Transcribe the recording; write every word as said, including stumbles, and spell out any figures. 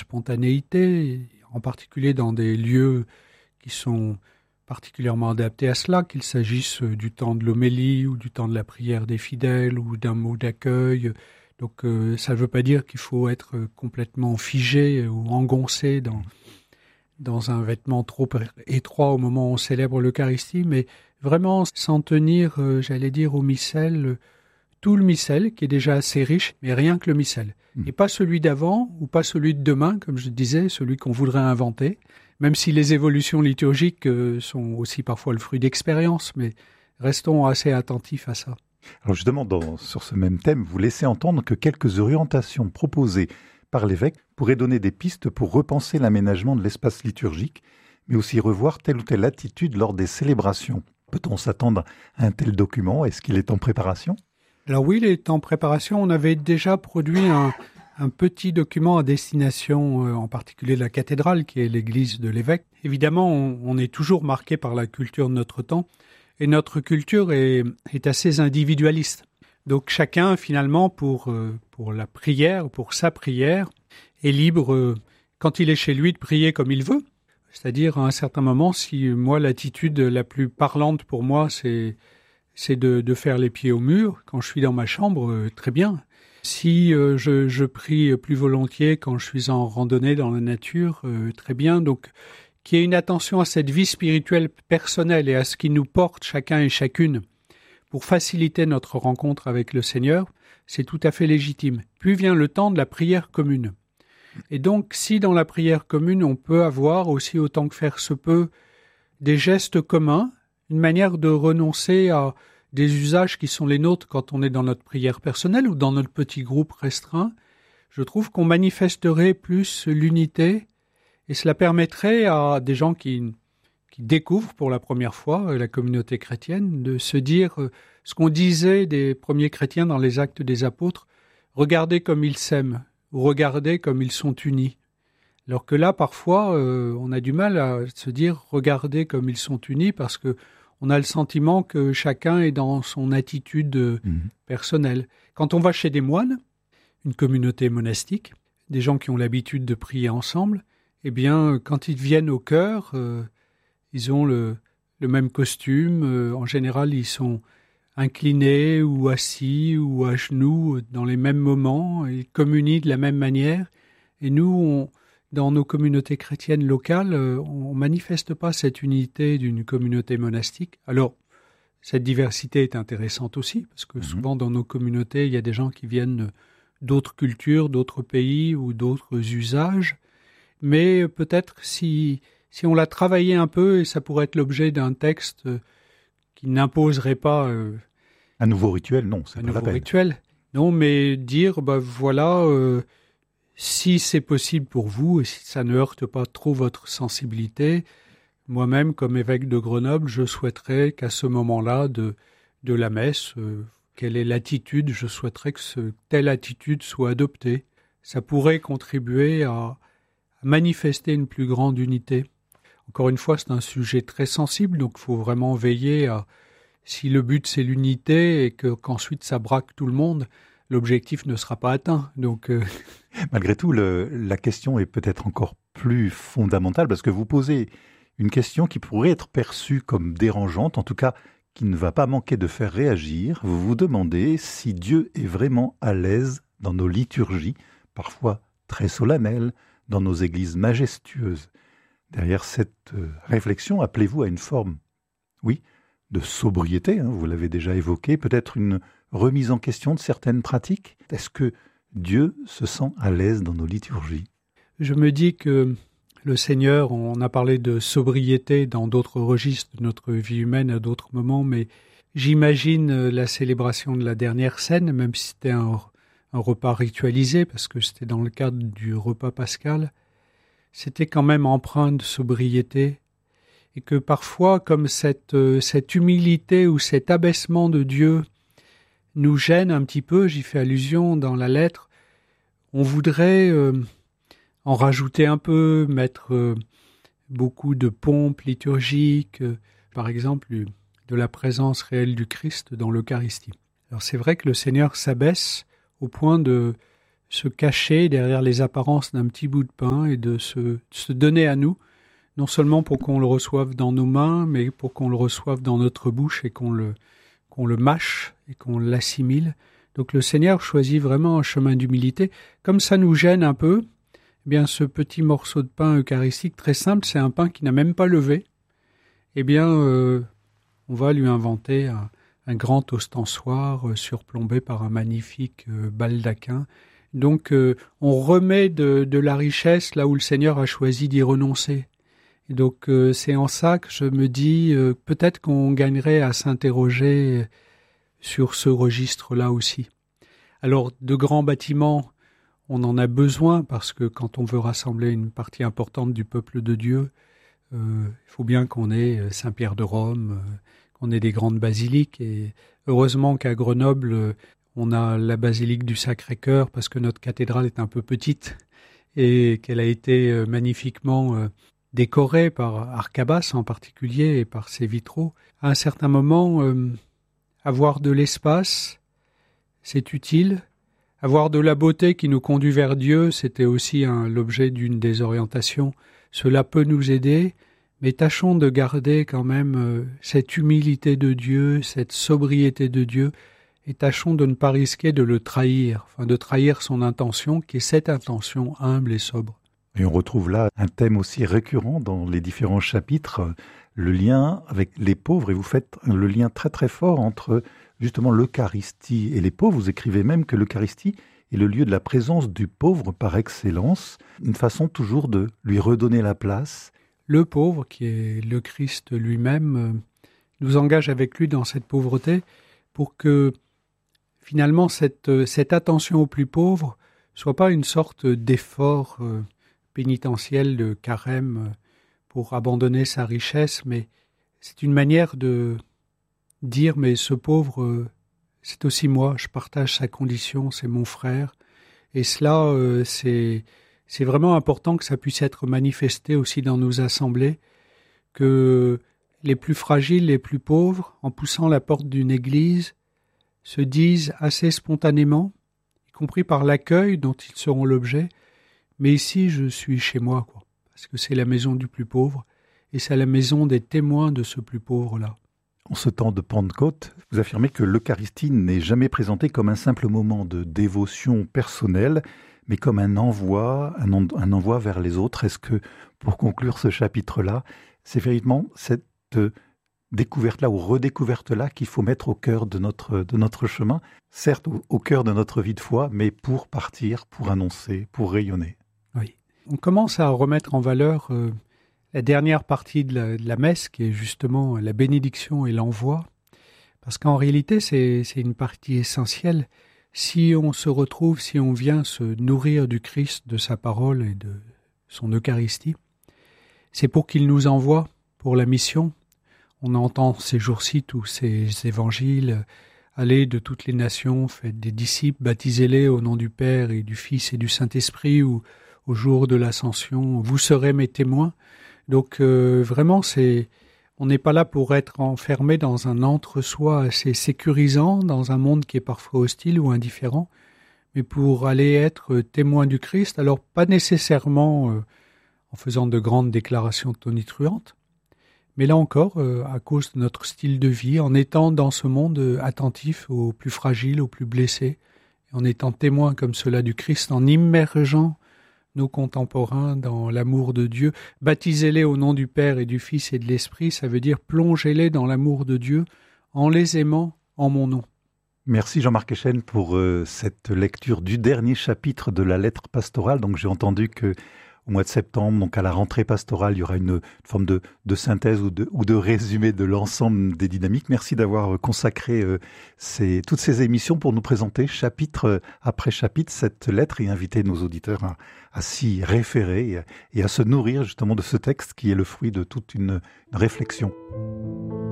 spontanéité, en particulier dans des lieux qui sont particulièrement adaptés à cela, qu'il s'agisse du temps de l'homélie ou du temps de la prière des fidèles ou d'un mot d'accueil. Donc euh, ça ne veut pas dire qu'il faut être complètement figé ou engoncé dans, dans un vêtement trop étroit au moment où on célèbre l'Eucharistie, mais vraiment s'en tenir, euh, j'allais dire, au missel, euh, tout le missel qui est déjà assez riche, mais rien que le missel. Mmh. Et pas celui d'avant ou pas celui de demain, comme je disais, celui qu'on voudrait inventer, même si les évolutions liturgiques euh, sont aussi parfois le fruit d'expérience, mais restons assez attentifs à ça. Alors justement, dans, sur ce même thème, vous laissez entendre que quelques orientations proposées par l'évêque pourraient donner des pistes pour repenser l'aménagement de l'espace liturgique, mais aussi revoir telle ou telle attitude lors des célébrations. Peut-on s'attendre à un tel document? Est-ce qu'il est en préparation? Alors oui, il est en préparation. On avait déjà produit un, un petit document à destination, euh, en particulier de la cathédrale, qui est l'église de l'évêque. Évidemment, on, on est toujours marqué par la culture de notre temps, et notre culture est, est assez individualiste. Donc chacun, finalement, pour, euh, pour la prière, pour sa prière, est libre, euh, quand il est chez lui, de prier comme il veut. C'est-à-dire, à un certain moment, si moi, l'attitude la plus parlante pour moi, c'est... c'est de, de faire les pieds au mur. Quand je suis dans ma chambre, euh, très bien. Si euh, je, je prie plus volontiers quand je suis en randonnée dans la nature, euh, très bien. Donc, qu'il y ait une attention à cette vie spirituelle personnelle et à ce qui nous porte chacun et chacune pour faciliter notre rencontre avec le Seigneur, c'est tout à fait légitime. Puis vient le temps de la prière commune. Et donc, si dans la prière commune, on peut avoir aussi, autant que faire se peut, des gestes communs, une manière de renoncer à des usages qui sont les nôtres quand on est dans notre prière personnelle ou dans notre petit groupe restreint, je trouve qu'on manifesterait plus l'unité et cela permettrait à des gens qui, qui découvrent pour la première fois la communauté chrétienne de se dire ce qu'on disait des premiers chrétiens dans les Actes des Apôtres, regardez comme ils s'aiment ou regardez comme ils sont unis. Alors que là, parfois, euh, on a du mal à se dire « regardez comme ils sont unis » parce que on a le sentiment que chacun est dans son attitude euh, mmh. personnelle. Quand on va chez des moines, une communauté monastique, des gens qui ont l'habitude de prier ensemble, eh bien, quand ils viennent au chœur, euh, ils ont le, le même costume. Euh, en général, ils sont inclinés ou assis ou à genoux dans les mêmes moments. Ils communient de la même manière. Et nous, on, dans nos communautés chrétiennes locales, on ne manifeste pas cette unité d'une communauté monastique. Alors, cette diversité est intéressante aussi, parce que mmh. souvent dans nos communautés, il y a des gens qui viennent d'autres cultures, d'autres pays ou d'autres usages. Mais peut-être si, si on l'a travaillé un peu, et ça pourrait être l'objet d'un texte qui n'imposerait pas... Euh, un nouveau rituel, non, c'est un pas nouveau la peine. rituel. Non, mais dire, bah voilà, euh, si c'est possible pour vous, et si ça ne heurte pas trop votre sensibilité, moi-même, comme évêque de Grenoble, je souhaiterais qu'à ce moment-là de, de la messe, euh, quelle est l'attitude, je souhaiterais que ce, telle attitude soit adoptée. Ça pourrait contribuer à, à manifester une plus grande unité. Encore une fois, c'est un sujet très sensible, donc il faut vraiment veiller à, si le but c'est l'unité et que, qu'ensuite ça braque tout le monde, l'objectif ne sera pas atteint. Donc, euh... Malgré tout, le, la question est peut-être encore plus fondamentale parce que vous posez une question qui pourrait être perçue comme dérangeante, en tout cas qui ne va pas manquer de faire réagir. Vous vous demandez si Dieu est vraiment à l'aise dans nos liturgies, parfois très solennelles, dans nos églises majestueuses. Derrière cette euh, réflexion, appelez-vous à une forme, oui, de sobriété, hein, vous l'avez déjà évoqué, peut-être une remise en question de certaines pratiques. Est-ce que Dieu se sent à l'aise dans nos liturgies? Je me dis que le Seigneur, on a parlé de sobriété dans d'autres registres de notre vie humaine à d'autres moments, mais j'imagine la célébration de la dernière scène, même si c'était un, un repas ritualisé, parce que c'était dans le cadre du repas pascal, c'était quand même empreint de sobriété, et que parfois, comme cette, cette humilité ou cet abaissement de Dieu nous gêne un petit peu, j'y fais allusion dans la lettre, on voudrait euh, en rajouter un peu, mettre euh, beaucoup de pompe liturgique, euh, par exemple de la présence réelle du Christ dans l'Eucharistie. Alors c'est vrai que le Seigneur s'abaisse au point de se cacher derrière les apparences d'un petit bout de pain et de se, se donner à nous, non seulement pour qu'on le reçoive dans nos mains, mais pour qu'on le reçoive dans notre bouche et qu'on le, qu'on le mâche et qu'on l'assimile. Donc le Seigneur choisit vraiment un chemin d'humilité. Comme ça nous gêne un peu, eh bien ce petit morceau de pain eucharistique très simple, c'est un pain qui n'a même pas levé. Eh bien, euh, on va lui inventer un, un grand ostensoir euh, surplombé par un magnifique euh, baldaquin. Donc, euh, on remet de, de la richesse là où le Seigneur a choisi d'y renoncer. Et donc, euh, c'est en ça que je me dis, euh, peut-être qu'on gagnerait à s'interroger sur ce registre-là aussi. Alors, de grands bâtiments, on en a besoin parce que quand on veut rassembler une partie importante du peuple de Dieu, euh, il faut bien qu'on ait Saint-Pierre de Rome, euh, qu'on ait des grandes basiliques. Et heureusement qu'à Grenoble, on a la basilique du Sacré-Cœur parce que notre cathédrale est un peu petite et qu'elle a été magnifiquement décorée par Arcabas en particulier et par ses vitraux. À un certain moment, euh, avoir de l'espace, c'est utile. Avoir de la beauté qui nous conduit vers Dieu, c'était aussi hein, l'objet d'une des orientations. Cela peut nous aider, mais tâchons de garder quand même euh, cette humilité de Dieu, cette sobriété de Dieu, et tâchons de ne pas risquer de le trahir, enfin de trahir son intention, qui est cette intention humble et sobre. Et on retrouve là un thème aussi récurrent dans les différents chapitres, le lien avec les pauvres, et vous faites le lien très très fort entre justement l'Eucharistie et les pauvres. Vous écrivez même que l'Eucharistie est le lieu de la présence du pauvre par excellence, une façon toujours de lui redonner la place. Le pauvre, qui est le Christ lui-même, nous engage avec lui dans cette pauvreté pour que finalement, cette, cette attention aux plus pauvres soit pas une sorte d'effort euh, pénitentiel de carême euh, pour abandonner sa richesse, mais c'est une manière de dire, mais ce pauvre, euh, c'est aussi moi, je partage sa condition, c'est mon frère. Et cela, euh, c'est, c'est vraiment important que ça puisse être manifesté aussi dans nos assemblées, que les plus fragiles, les plus pauvres, en poussant la porte d'une église, se disent assez spontanément, y compris par l'accueil dont ils seront l'objet, mais ici je suis chez moi, quoi, parce que c'est la maison du plus pauvre, et c'est la maison des témoins de ce plus pauvre-là. En ce temps de Pentecôte, vous affirmez que l'Eucharistie n'est jamais présentée comme un simple moment de dévotion personnelle, mais comme un envoi, un, en, un envoi vers les autres. Est-ce que, pour conclure ce chapitre-là, c'est véritablement cette découverte-là ou redécouverte-là qu'il faut mettre au cœur de notre, de notre chemin, certes au, au cœur de notre vie de foi, mais pour partir, pour annoncer, pour rayonner. Oui. On commence à remettre en valeur euh, la dernière partie de la, de la messe, qui est justement la bénédiction et l'envoi, parce qu'en réalité, c'est, c'est une partie essentielle. Si on se retrouve, si on vient se nourrir du Christ, de sa parole et de son Eucharistie, c'est pour qu'il nous envoie pour la mission. On entend ces jours-ci tous ces évangiles, allez de toutes les nations, faites des disciples, baptisez-les au nom du Père et du Fils et du Saint-Esprit, ou au jour de l'Ascension, vous serez mes témoins. Donc euh, vraiment, c'est, on n'est pas là pour être enfermé dans un entre-soi assez sécurisant, dans un monde qui est parfois hostile ou indifférent, mais pour aller être témoin du Christ, alors pas nécessairement euh, en faisant de grandes déclarations tonitruantes, mais là encore, euh, à cause de notre style de vie, en étant dans ce monde euh, attentif aux plus fragiles, aux plus blessés, en étant témoin comme cela du Christ, en immergeant nos contemporains dans l'amour de Dieu. Baptisez-les au nom du Père et du Fils et de l'Esprit, ça veut dire plongez-les dans l'amour de Dieu en les aimant en mon nom. Merci Jean-Marc Echen pour euh, cette lecture du dernier chapitre de la lettre pastorale. Donc j'ai entendu que au mois de septembre, donc à la rentrée pastorale, il y aura une, une forme de, de synthèse ou de, ou de résumé de l'ensemble des dynamiques. Merci d'avoir consacré euh, ces, toutes ces émissions pour nous présenter chapitre après chapitre cette lettre et inviter nos auditeurs à, à s'y référer et à, et à se nourrir justement de ce texte qui est le fruit de toute une, une réflexion.